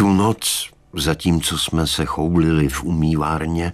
Tu noc, zatímco jsme se choulili v umývárně,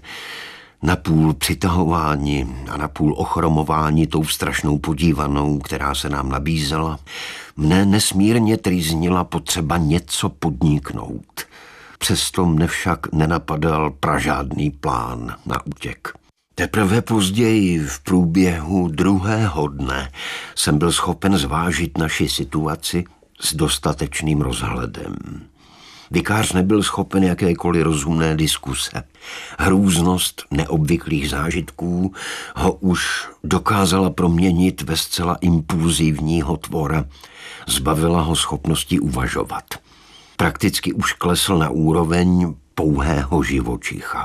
napůl přitahováni a napůl ochromováni tou strašnou podívanou, která se nám nabízela, mne nesmírně trýznila potřeba něco podniknout. Přesto mne však nenapadal pražádný plán na útěk. Teprve později v průběhu druhého dne jsem byl schopen zvážit naši situaci s dostatečným rozhledem. Vikář nebyl schopen jakékoliv rozumné diskuse. Hrůznost neobvyklých zážitků ho už dokázala proměnit ve zcela impulzivního tvora. Zbavila ho schopnosti uvažovat. Prakticky už klesl na úroveň pouhého živočicha.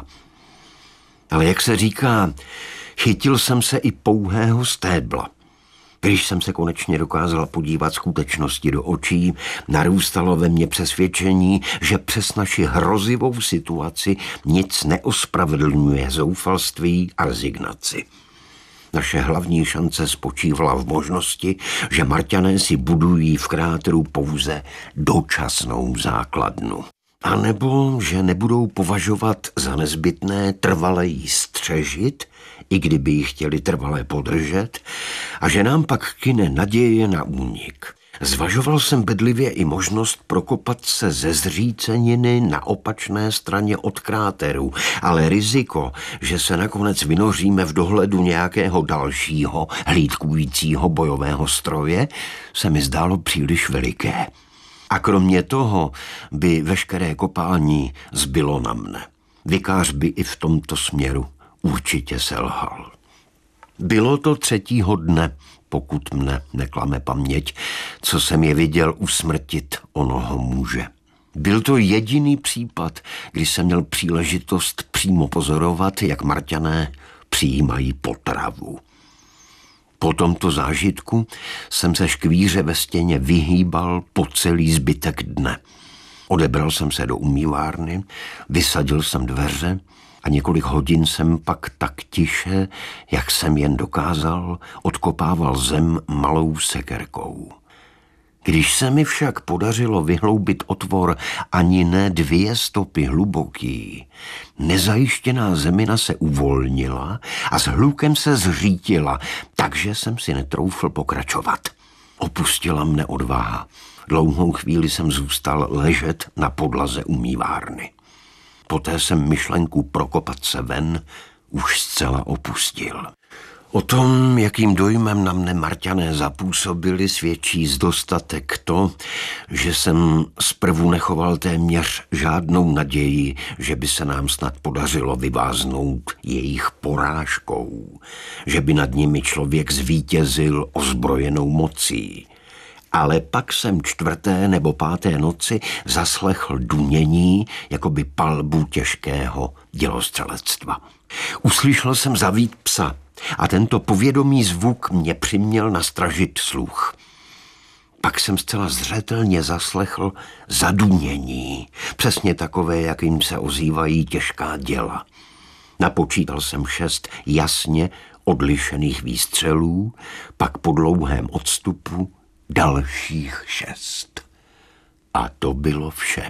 Ale jak se říká, chytil jsem se i pouhého stébla. Když jsem se konečně dokázala podívat skutečnosti do očí, narůstalo ve mně přesvědčení, že přes naši hrozivou situaci nic neospravedlňuje zoufalství a rezignaci. Naše hlavní šance spočívala v možnosti, že Marťané si budují v kráteru pouze dočasnou základnu. A nebo že nebudou považovat za nezbytné trvale jí střežit, i kdyby ji chtěli trvale podržet, a že nám pak kyne naděje na únik. Zvažoval jsem bedlivě i možnost prokopat se ze zříceniny na opačné straně od kráteru, ale riziko, že se nakonec vynoříme v dohledu nějakého dalšího hlídkujícího bojového stroje, se mi zdálo příliš veliké. A kromě toho by veškeré kopání zbylo na mne. Vikář by i v tomto směru určitě selhal. Bylo to třetího dne, pokud mne neklame paměť, co jsem je viděl usmrtit onoho muže. Byl to jediný případ, kdy jsem měl příležitost přímo pozorovat, jak Marťané přijímají potravu. Po tomto zážitku jsem se škvíře ve stěně vyhýbal po celý zbytek dne. Odebral jsem se do umývárny, vysadil jsem dveře a několik hodin jsem pak tak tiše, jak jsem jen dokázal, odkopával zem malou sekerkou. Když se mi však podařilo vyhloubit otvor ani ne 2 stopy hluboký, nezajištěná zemina se uvolnila a s hlukem se zřítila, takže jsem si netroufl pokračovat. Opustila mne odvaha. Dlouhou chvíli jsem zůstal ležet na podlaze umývárny. Poté jsem myšlenku prokopat se ven už zcela opustil. O tom, jakým dojmem na mne Marťané zapůsobili, svědčí zdostatek to, že jsem zprvu nechoval téměř žádnou naději, že by se nám snad podařilo vyváznout jejich porážkou, že by nad nimi člověk zvítězil ozbrojenou mocí. Ale pak jsem 4. nebo 5. noci zaslechl dunění, jako by palbu těžkého dělostřelectva. Uslyšel jsem zavít psa a tento povědomý zvuk mě přiměl nastražit sluch. Pak jsem zcela zřetelně zaslechl zadunění, přesně takové, jakým se ozývají těžká děla. Napočítal jsem 6 jasně odlišených výstřelů, pak po dlouhém odstupu dalších 6. A to bylo vše.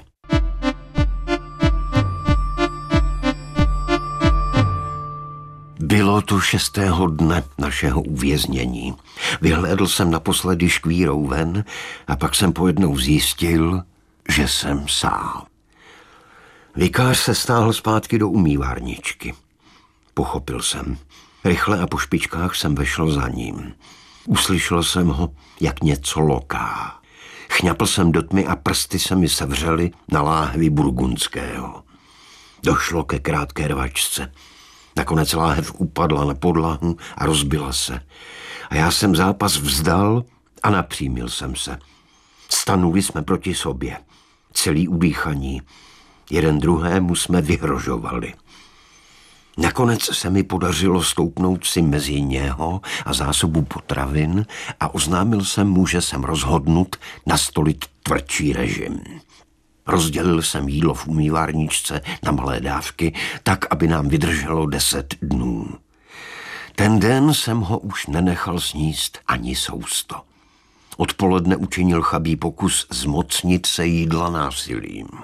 Bylo to 6. dne našeho uvěznění. Vyhlédl jsem naposledy škvírou ven a pak jsem pojednou zjistil, že jsem sám. Vikář se stáhl zpátky do umývárničky. Pochopil jsem. Rychle a po špičkách jsem vešel za ním. Uslyšel jsem ho, jak něco loká. Chňapl jsem do tmy a prsty se mi sevřely na láhvi burgundského. Došlo ke krátké rvačce. Nakonec láhev upadla na podlahu a rozbila se. A já jsem zápas vzdal a napřímil jsem se. Stanuli jsme proti sobě. Celý udýchaní. Jeden druhému jsme vyhrožovali. Nakonec se mi podařilo stoupnout si mezi něho a zásobu potravin a oznámil jsem mu, že jsem rozhodnut nastolit tvrdší režim. Rozdělil jsem jídlo v umývárničce na malé dávky, tak, aby nám vydrželo 10 dnů. Ten den jsem ho už nenechal sníst ani sousto. Odpoledne učinil chabý pokus zmocnit se jídla násilím.